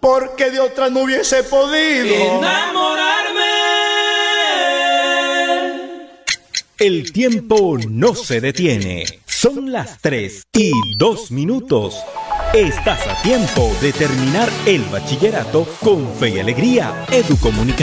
porque de otra no hubiese podido enamorarme. El tiempo no se detiene. Son las 3:02. Estás a tiempo de terminar el bachillerato con fe y alegría. Educomunicación.